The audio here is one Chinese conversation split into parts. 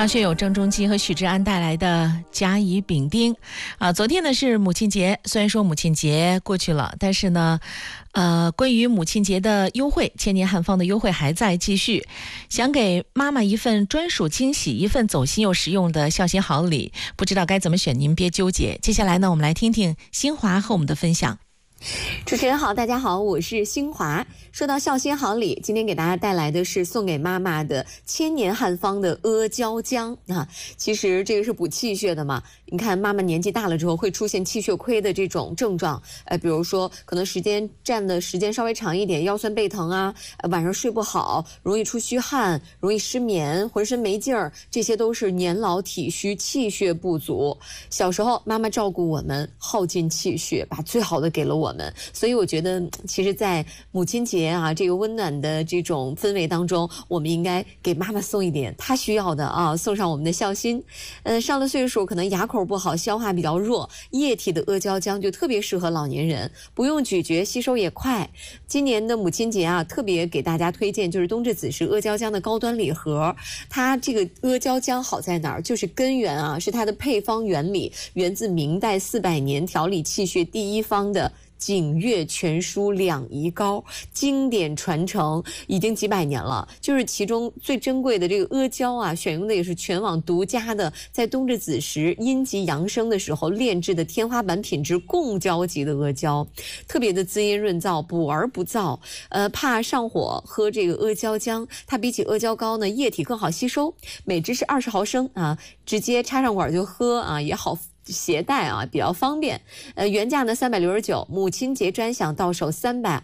上学有郑中基和许志安带来的甲乙丙丁昨天呢是母亲节，虽然说母亲节过去了，但是呢关于母亲节的优惠，千年汉方的优惠还在继续。想给妈妈一份专属惊喜，一份走心又实用的孝心好礼，不知道该怎么选，您别纠结。接下来呢，我们来听听新华和我们的分享。 主持人好，大家好，我是新华。说到孝心好礼，今天给大家带来的是送给妈妈的千年汉方的阿胶浆其实这个是补气血的嘛。你看妈妈年纪大了之后会出现气血亏的这种症状，比如说可能站的时间稍微长一点，腰酸背疼啊，晚上睡不好，容易出虚汗，容易失眠，浑身没劲儿，这些都是年老体虚气血不足。小时候妈妈照顾我们，耗尽气血，把最好的给了我们，所以我觉得其实在母亲节这个温暖的这种氛围当中，我们应该给妈妈送一点她需要的送上我们的孝心。上了岁数可能牙口不好，消化比较弱，液体的阿胶浆就特别适合老年人，不用咀嚼，吸收也快。今年的母亲节特别给大家推荐就是冬至子时阿胶浆的高端礼盒。它这个阿胶浆好在哪儿？就是根源是它的配方原理源自明代400年调理气血第一方的景岳全书两仪膏，经典传承已经几百年了。就是其中最珍贵的这个阿胶选用的也是全网独家的，在冬至子时阴极阳生的时候炼制的天花板品质贡胶级的阿胶，特别的滋阴润燥，补而不燥。怕上火，喝这个阿胶浆，它比起阿胶膏呢液体更好吸收，每支是20毫升直接插上管就喝也好携带比较方便。原价呢369，母亲节专享到手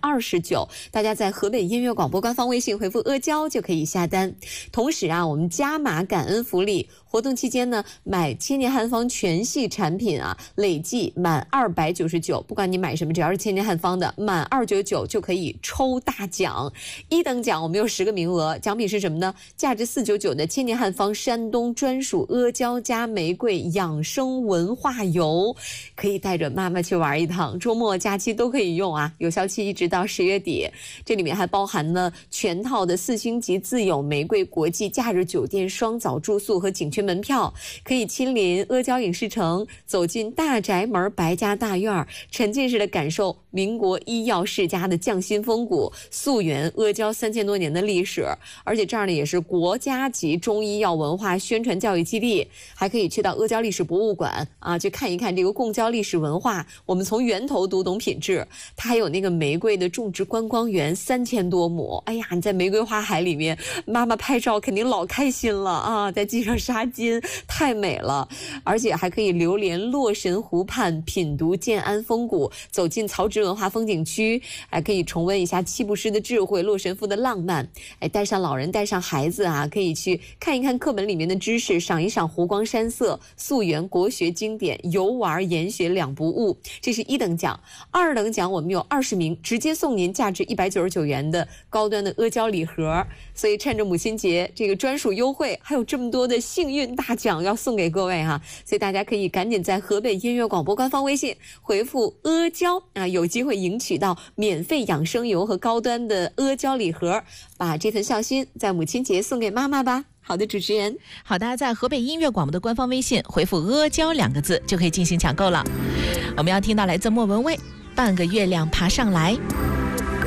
329。大家在河北音乐广播官方微信回复阿胶就可以下单。同时我们加码感恩福利，活动期间呢，买千年汉方全系产品累计满299，不管你买什么，只要是千年汉方的，满299就可以抽大奖。1等奖我们有10个名额，奖品是什么呢？价值499的千年汉方山东专属阿胶加玫瑰养生文化游，可以带着妈妈去玩一趟，周末假期都可以用有效期一直到10月底。这里面还包含了全套的4星级自有玫瑰国际假日酒店双早住宿和景区门票，可以亲临阿胶影视城，走进大宅门白家大院，沉浸式的感受民国医药世家的匠心风骨，溯源阿胶3000多年的历史。而且这儿呢也是国家级中医药文化宣传教育基地，还可以去到阿胶历史博物馆去看一看这个贡胶历史文化，我们从源头读懂品质。它还有那个玫瑰的种植观光园3000多亩，哎呀，你在玫瑰花海里面，妈妈拍照肯定老开心了在系上纱巾，太美了。而且还可以流连洛神湖畔，品读建安风骨，走进曹植文化风景区，还可以重温一下七步诗的智慧，洛神赋的浪漫。带上老人，带上孩子可以去看一看课本里面的知识，赏一赏湖光山色，溯源国学经典，游玩研学两不误。这是1等奖。2等奖我们有20名，直接送您价值199元的高端的阿胶礼盒。所以趁着母亲节这个专属优惠，还有这么多的幸运大奖要送给各位所以大家可以赶紧在河北音乐广播官方微信回复阿胶有机会赢取到免费养生油和高端的阿胶礼盒，把这份孝心在母亲节送给妈妈吧。好的，主持人。 好的，在河北音乐广播的官方微信回复阿胶2个字就可以进行抢购了。我们要听到来自莫文蔚半个月亮爬上来。